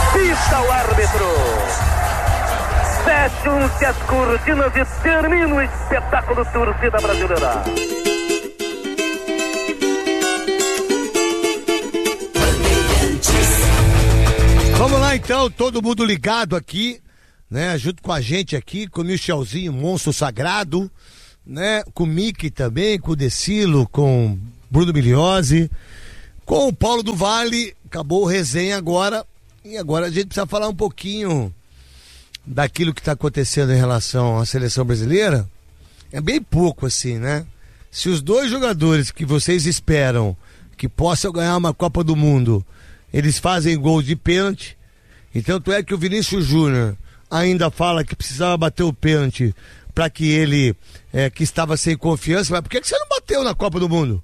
Pita o árbitro. Fecham-se as cortinas e termina o espetáculo torcida brasileira. Vamos lá então, todo mundo ligado aqui, né? Junto com a gente aqui, com o Michelzinho, monstro sagrado, né? Com o Mickey também, com o Decilo, com Bruno Migliozzi, com o Paulo do Vale. Acabou o resenha agora. E agora a gente precisa falar um pouquinho daquilo que está acontecendo em relação à seleção brasileira. É bem pouco assim, né? Se os dois jogadores que vocês esperam que possam ganhar uma Copa do Mundo, eles fazem gol de pênalti, então tu é que o Vinícius Júnior ainda fala que precisava bater o pênalti para que ele, que estava sem confiança, mas por que você não bateu na Copa do Mundo?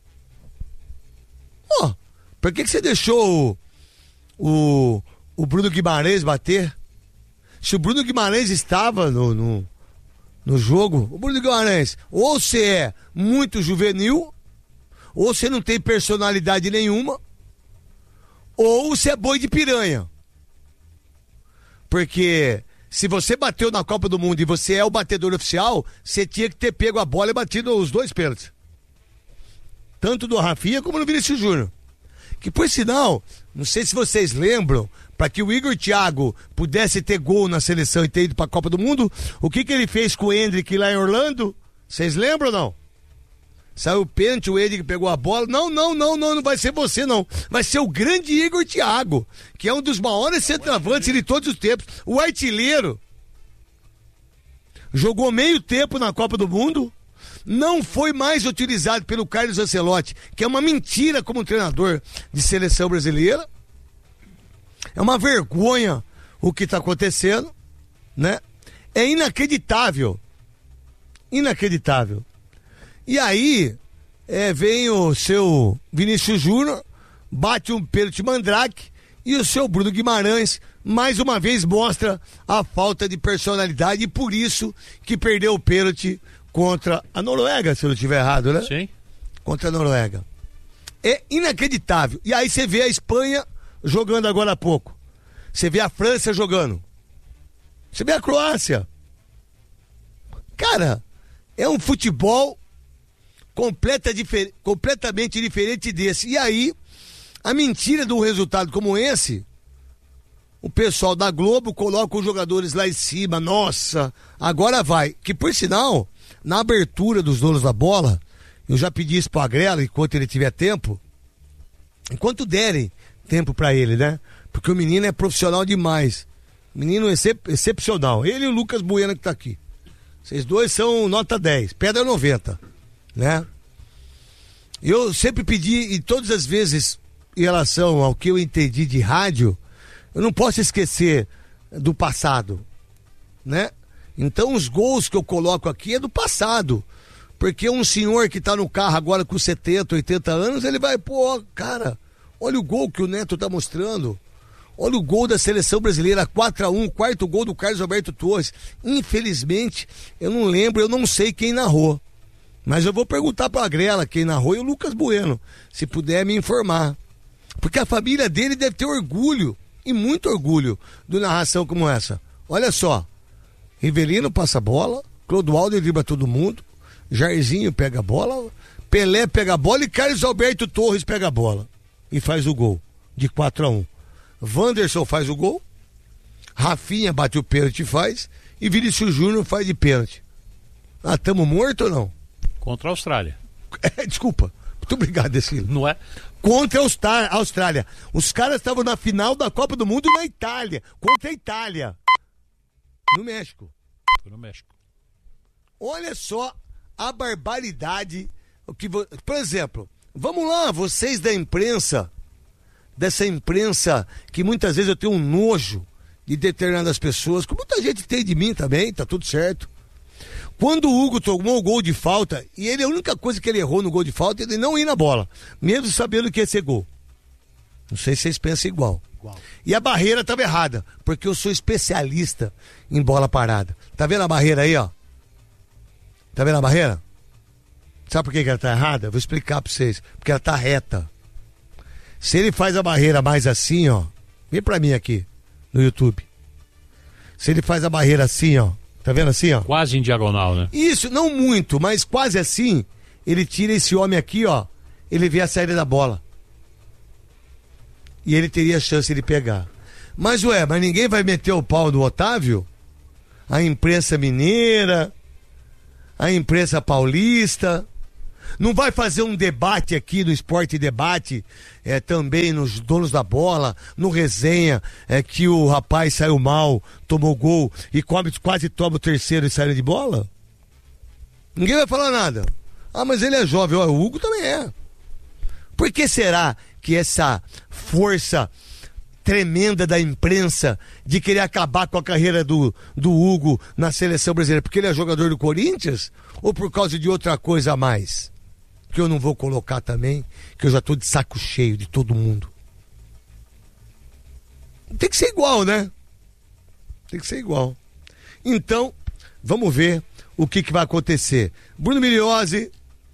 Por que você deixou o Bruno Guimarães bater? Se o Bruno Guimarães estava no jogo, o Bruno Guimarães, ou você é muito juvenil, ou você não tem personalidade nenhuma, ou você é boi de piranha. Porque se você bateu na Copa do Mundo e você é o batedor oficial, você tinha que ter pego a bola e batido os dois pênaltis. Tanto do Rafinha como do Vinícius Júnior. Que por sinal, não sei se vocês lembram, para que o Igor Thiago pudesse ter gol na seleção e ter ido para a Copa do Mundo, o que ele fez com o Endrick lá em Orlando? Vocês lembram ou não? Saiu o pênalti, o Endrick pegou a bola. Não vai ser você não. Vai ser o grande Igor Thiago, que é um dos maiores centroavantes de todos os tempos. O artilheiro. Jogou meio tempo na Copa do Mundo. Não foi mais utilizado pelo Carlos Ancelotti, que é uma mentira como treinador de seleção brasileira. É uma vergonha o que está acontecendo, né? É inacreditável. Inacreditável. E aí, vem o seu Vinícius Júnior, bate um pênalti mandrake, e o seu Bruno Guimarães, mais uma vez, mostra a falta de personalidade, e por isso que perdeu o pênalti contra a Noruega, se eu não estiver errado, né? Sim. Contra a Noruega. É inacreditável. E aí você vê a Espanha jogando agora há pouco. Você vê a França jogando. Você vê a Croácia. Cara, é um futebol completamente diferente desse. E aí, a mentira de um resultado como esse, o pessoal da Globo coloca os jogadores lá em cima. Nossa, agora vai. Que por sinal, na abertura dos donos da bola, eu já pedi isso pro Agrela, enquanto ele tiver tempo, enquanto derem tempo pra ele, né? Porque o menino é profissional demais. Menino excepcional. Ele e o Lucas Bueno que tá aqui. Vocês dois são nota 10, pedra 90, né? Eu sempre pedi, e todas as vezes, em relação ao que eu entendi de rádio, eu não posso esquecer do passado, né? Então os gols que eu coloco aqui é do passado. Porque um senhor que tá no carro agora com 70, 80 anos, ele vai, cara, olha o gol que o Neto tá mostrando. Olha o gol da seleção brasileira, 4-1, quarto gol do Carlos Alberto Torres. Infelizmente, eu não lembro, eu não sei quem narrou. Mas eu vou perguntar pra Agrela quem narrou e o Lucas Bueno, se puder me informar. Porque a família dele deve ter orgulho, e muito orgulho, de narração como essa. Olha só, Rivelino passa a bola, Clodoaldo dribla todo mundo, Jairzinho pega a bola, Pelé pega a bola e Carlos Alberto Torres pega a bola. E faz o gol, de 4-1. Wanderson faz o gol, Rafinha bate o pênalti e faz, e Vinícius Júnior faz de pênalti. Tamo morto ou não? Contra a Austrália. Desculpa, muito obrigado, Decilo. Não é? Contra a Austrália. Os caras estavam na final da Copa do Mundo na Itália, contra a Itália. No México. Foi no México. Olha só a barbaridade. Por exemplo, vamos lá, vocês da imprensa, dessa imprensa que muitas vezes eu tenho um nojo de determinadas pessoas, que muita gente tem de mim também, tá tudo certo. Quando o Hugo tomou o gol de falta, e a única coisa que ele errou no gol de falta é ele não ir na bola, mesmo sabendo que ia ser gol. Não sei se vocês pensam igual. E a barreira estava errada, porque eu sou especialista em bola parada. Tá vendo a barreira aí, ó? Tá vendo a barreira? Sabe por que ela tá errada? Vou explicar pra vocês. Porque ela tá reta. Se ele faz a barreira mais assim, ó, Vem pra mim aqui, no YouTube. Se ele faz a barreira assim, ó. Tá vendo assim, ó? Quase em diagonal, né? Isso, não muito, mas quase assim. Ele tira esse homem aqui, ó. Ele vê a saída da bola. E ele teria a chance de pegar. Mas ninguém vai meter o pau do Otávio? A imprensa mineira, a imprensa paulista... Não vai fazer um debate aqui no Esporte Debate, também nos donos da bola, no resenha, que o rapaz saiu mal, tomou gol e quase toma o terceiro e sai de bola? Ninguém vai falar nada. Ah, mas ele é jovem, o Hugo também é. Por que será que essa força tremenda da imprensa de querer acabar com a carreira do Hugo na seleção brasileira? Porque ele é jogador do Corinthians? Ou por causa de outra coisa a mais? Que eu não vou colocar também, que eu já tô de saco cheio de todo mundo. Tem que ser igual, né? Tem que ser igual. Então, vamos ver o que vai acontecer. Bruno Migliozzi,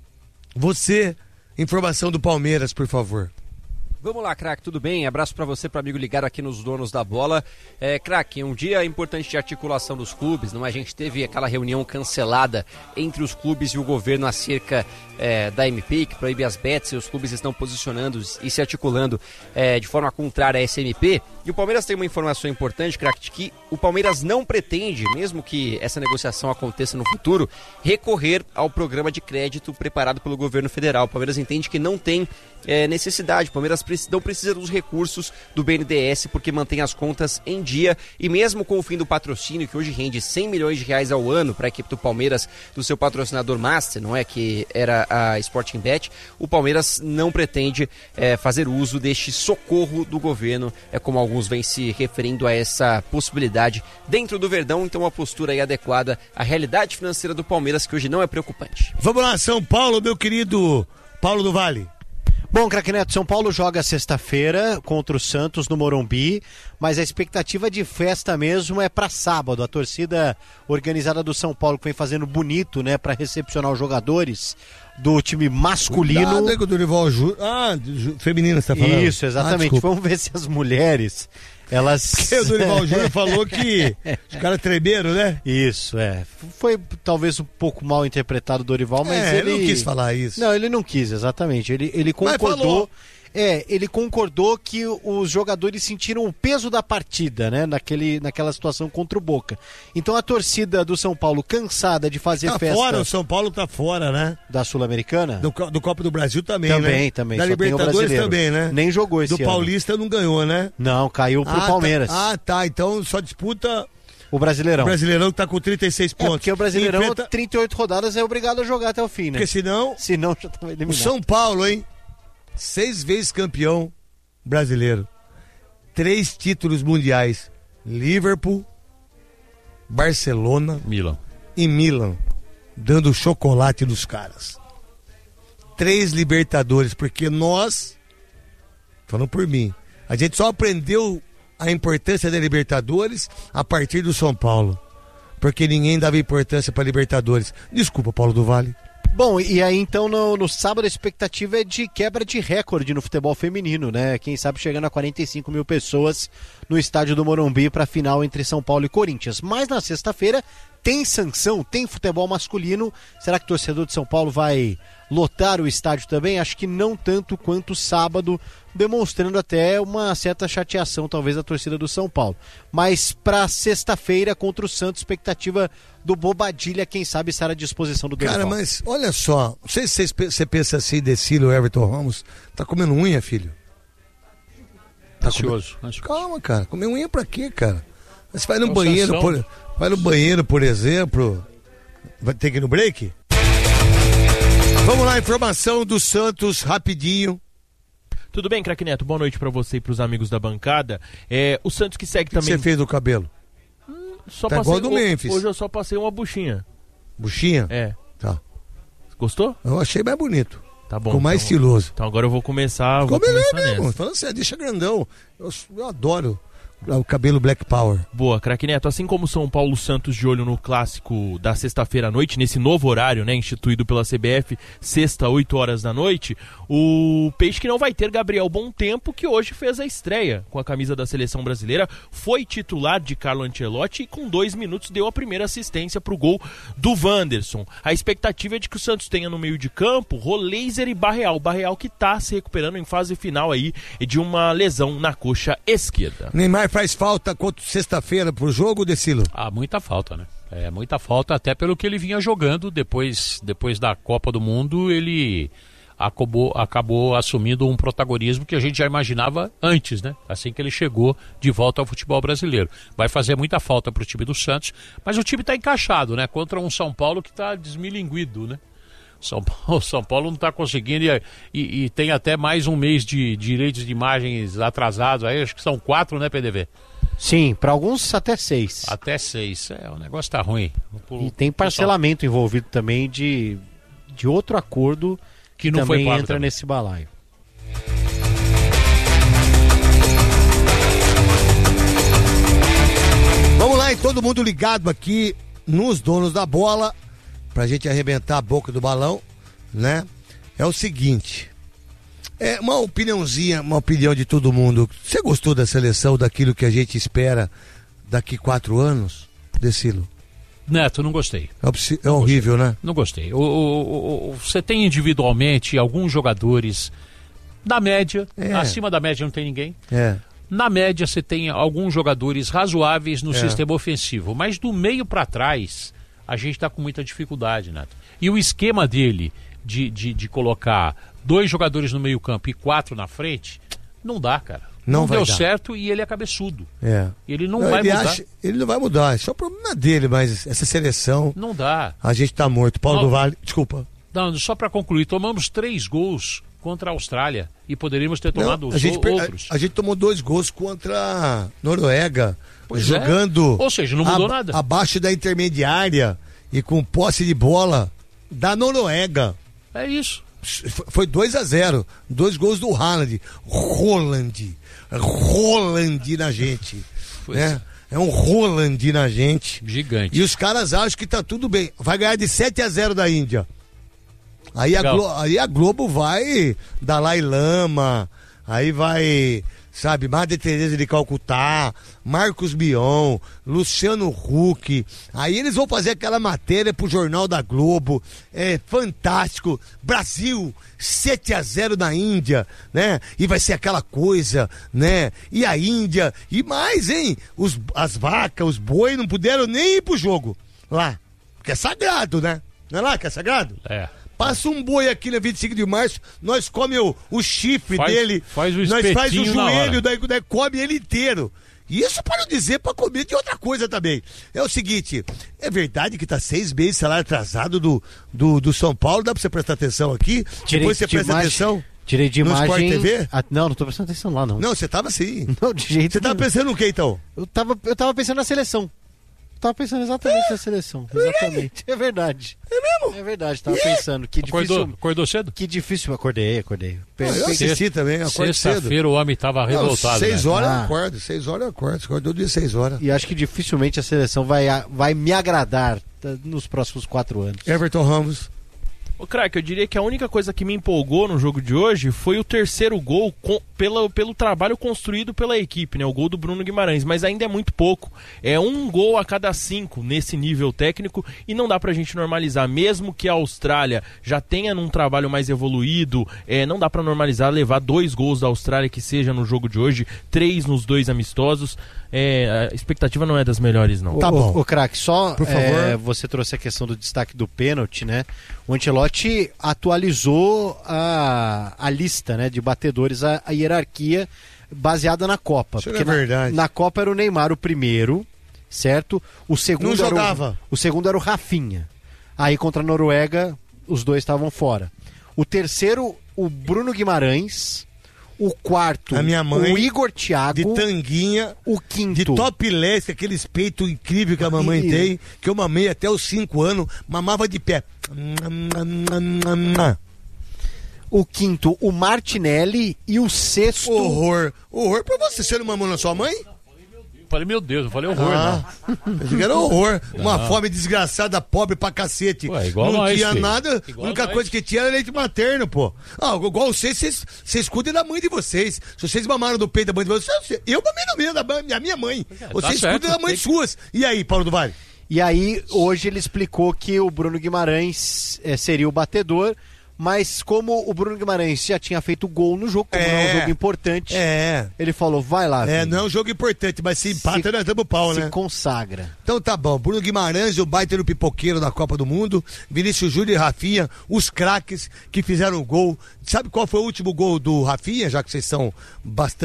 você, informação do Palmeiras, por favor. Vamos lá, craque, tudo bem? Abraço pra você, para amigo ligado aqui nos Donos da Bola. Craque, um dia importante de articulação dos clubes, não? A gente teve aquela reunião cancelada entre os clubes e o governo acerca da MP, que proíbe as bets, e os clubes estão posicionando e se articulando de forma contrária à SMP. E o Palmeiras tem uma informação importante, craque, de que o Palmeiras não pretende, mesmo que essa negociação aconteça no futuro, recorrer ao programa de crédito preparado pelo governo federal. O Palmeiras entende que não tem necessidade. O Palmeiras não precisa dos recursos do BNDES porque mantém as contas em dia, e mesmo com o fim do patrocínio, que hoje rende 100 milhões de reais ao ano para a equipe do Palmeiras, do seu patrocinador master, não é, que era a Sporting Bet, o Palmeiras não pretende fazer uso deste socorro do governo, como alguns vêm se referindo a essa possibilidade dentro do Verdão. Então uma postura aí adequada à realidade financeira do Palmeiras, que hoje não é preocupante. Vamos lá, São Paulo, meu querido Paulo do Vale. Bom, craque Neto, São Paulo joga sexta-feira contra o Santos no Morumbi, mas a expectativa de festa mesmo é para sábado. A torcida organizada do São Paulo, que vem fazendo bonito, né, para recepcionar os jogadores do time masculino. Cuidado aí com o Dorival Júnior. Feminino você tá falando? Isso, exatamente. Vamos ver se as mulheres... Porque o Dorival Júnior falou que os caras tremeram, né? Isso, Foi talvez um pouco mal interpretado o Dorival, mas ele não quis falar isso. Não, ele não quis, exatamente. Ele concordou. Ele concordou que os jogadores sentiram o peso da partida, né? Naquela situação contra o Boca. Então a torcida do São Paulo, cansada de fazer festa... Fora, o São Paulo tá fora, né? Da Sul-Americana? Do Copa do Brasil também, né? Também. Da Libertadores também, né? Nem jogou esse ano. Do Paulista não ganhou, né? Não, caiu pro Palmeiras. Tá. Então só disputa... O Brasileirão. O Brasileirão que tá com 36 pontos. Porque o Brasileirão, 38 rodadas, é obrigado a jogar até o fim, né? Porque senão já tava eliminado. O São Paulo, hein? 6 vezes campeão brasileiro, 3 títulos mundiais, Liverpool, Barcelona, Milan e Milan, dando chocolate nos caras. 3 Libertadores, porque nós, falando por mim, a gente só aprendeu a importância da Libertadores a partir do São Paulo, porque ninguém dava importância para Libertadores. Desculpa, Paulo do Vale. Bom, e aí então no sábado a expectativa é de quebra de recorde no futebol feminino, né? Quem sabe chegando a 45 mil pessoas no estádio do Morumbi para a final entre São Paulo e Corinthians. Mas na sexta-feira tem sanção, tem futebol masculino. Será que o torcedor de São Paulo vai lotar o estádio também? Acho que não tanto quanto sábado, demonstrando até uma certa chateação talvez da torcida do São Paulo. Mas para sexta-feira contra o Santos, expectativa do Bobadilha, quem sabe estar à disposição do Dorival. Cara, mas olha só, não sei se você pensa assim, Decílio, Everton Ramos, tá comendo unha, filho? Tá ansioso. Calma, cara, comer unha pra quê, cara? Você vai no banheiro, por exemplo, vai ter que ir no break? Vamos lá, informação do Santos, rapidinho. Tudo bem, craque Neto? Boa noite pra você e pros amigos da bancada. O Santos que segue também... O que você fez no cabelo? Só tá passei, igual do Memphis. Hoje eu só passei uma buchinha. Buchinha? Tá. Gostou? Eu achei mais bonito. Tá bom. Ficou mais estiloso. Então agora eu vou começar. Ficou melhor mesmo. Falando assim, deixa grandão. Eu adoro o cabelo Black Power. Boa, craque Neto. Assim como o São Paulo Santos de olho no clássico da sexta-feira à noite, nesse novo horário, né, instituído pela CBF, sexta, 8 horas da noite, o Peixe que não vai ter Gabriel Bontempo, que hoje fez a estreia com a camisa da seleção brasileira, foi titular de Carlo Ancelotti e com 2 minutos deu a primeira assistência para o gol do Wanderson. A expectativa é de que o Santos tenha no meio de campo Roleiser e Barreal. Barreal que está se recuperando em fase final aí de uma lesão na coxa esquerda. Neymar faz falta contra sexta-feira pro jogo, Decilo? Muita falta, né? Muita falta, até pelo que ele vinha jogando depois da Copa do Mundo, ele acabou assumindo um protagonismo que a gente já imaginava antes, né? Assim que ele chegou de volta ao futebol brasileiro. Vai fazer muita falta pro time do Santos, mas o time tá encaixado, né? Contra um São Paulo que tá desmilinguido, né? São Paulo não está conseguindo e tem até mais um mês de direitos de imagens atrasados, aí acho que são 4, né, PDV? Sim, para alguns até 6. Até 6, o negócio tá ruim. E tem parcelamento envolvido também de outro acordo que não também foi entra nesse balaio. Vamos lá, e todo mundo ligado aqui nos donos da bola, pra gente arrebentar a boca do balão, né? É o seguinte, uma opinião de todo mundo. Você gostou da seleção, daquilo que a gente espera daqui 4 anos, Decilo? Neto, não gostei. É horrível, gostei. Né? Não gostei. Você tem individualmente alguns jogadores da média, acima da média não tem ninguém. Na média você tem alguns jogadores razoáveis no sistema ofensivo, mas do meio pra trás a gente está com muita dificuldade, Neto. E o esquema dele de colocar 2 jogadores no meio campo e 4 na frente, não dá, cara. Não deu certo e ele é cabeçudo. Ele não vai mudar. Ele não vai mudar, isso é o problema dele, mas essa seleção... Não dá. A gente tá morto. Paulo do Vale, desculpa. Não, só para concluir, tomamos 3 gols contra a Austrália e poderíamos ter tomado outros. A gente tomou 2 gols contra a Noruega, jogando... Ou seja, não mudou nada. Abaixo da intermediária e com posse de bola da Noruega. É isso. Foi 2-0, 2 gols do Haaland. Roland na gente, né? É um Roland na gente. Gigante. E os caras acham que tá tudo bem. Vai ganhar de 7-0 da Índia. Aí a Globo vai Dalai Lama, aí vai, sabe, Madre Teresa de Calcutá, Marcos Mion, Luciano Huck. Aí eles vão fazer aquela matéria pro Jornal da Globo. É fantástico. Brasil 7-0 na Índia, né? E vai ser aquela coisa, né? E a Índia, e mais, hein? As vacas, os bois não puderam nem ir pro jogo lá, porque é sagrado, né? Não é lá que é sagrado? Passa um boi aqui na 25 de março, nós comemos o chifre dele, nós faz o joelho, daí come ele inteiro. Isso para não dizer para comer de outra coisa também. É o seguinte, é verdade que tá 6 meses salário atrasado do São Paulo, dá pra você prestar atenção aqui? Depois você presta atenção? Tirei de imagem... No Sport TV? Não tô prestando atenção lá, não. Não, você tava assim. Não, de jeito Você tava pensando no que, então? Eu tava pensando na seleção. Tava pensando exatamente na seleção. Exatamente. É verdade. É mesmo? É verdade, tava pensando. Que difícil. Acordou cedo? Que difícil. Acordei. Eu assisti também, acordo cedo. Sexta-feira o homem tava revoltado. 6 horas eu acordo, 6 horas eu acordo. Acordou dia 6 horas. E acho que dificilmente a seleção vai me agradar nos próximos 4 anos. Everton Ramos. Ô, craque, eu diria que a única coisa que me empolgou no jogo de hoje foi o terceiro gol pelo trabalho construído pela equipe, né? O gol do Bruno Guimarães, mas ainda é muito pouco. É 1 gol a cada 5 nesse nível técnico e não dá pra gente normalizar. Mesmo que a Austrália já tenha num trabalho mais evoluído, não dá pra normalizar levar 2 gols da Austrália que seja no jogo de hoje, 3 nos 2 amistosos. A expectativa não é das melhores, não. Tá bom. O craque, só por favor. Você trouxe a questão do destaque do pênalti, né? O Ancelotti atualizou a lista, né, de batedores, a hierarquia baseada na Copa. Isso porque é verdade. Na Copa era o Neymar o primeiro, certo? O segundo não jogava. O segundo era o Rafinha. Aí contra a Noruega, os 2 estavam fora. O terceiro, o Bruno Guimarães. O quarto, a minha mãe, o Igor Thiago. De tanguinha. O quinto. De topless, aqueles peitos incríveis que a mamãe tem. Que eu mamei até os 5 anos. Mamava de pé. O quinto, o Martinelli. E o sexto... Horror pra você. Você não mamou na sua mãe? falei, meu Deus, eu falei horror, Pensei que era horror. Uma Não. fome desgraçada, pobre pra cacete. Ué, igual não nós, tinha filho. nada, Igual a única nós. coisa que tinha era leite materno, pô. Igual vocês cuidem da mãe de vocês. Se vocês mamaram do peito da mãe de vocês, eu mamei no meio da minha mãe. Vocês certo, cuidem da mãe tem que- suas. E aí, Paulo do Vale? E aí, hoje ele explicou que o Bruno Guimarães seria o batedor, mas como o Bruno Guimarães já tinha feito gol no jogo, como não é um jogo importante, ele falou, vai lá, Vini, Não é um jogo importante, mas se empata, nós damos pau, se né? consagra. Então tá bom, Bruno Guimarães, o baita no pipoqueiro da Copa do Mundo, Vinícius Júnior e Rafinha, os craques que fizeram o gol. Sabe qual foi o último gol do Rafinha, já que vocês são bastante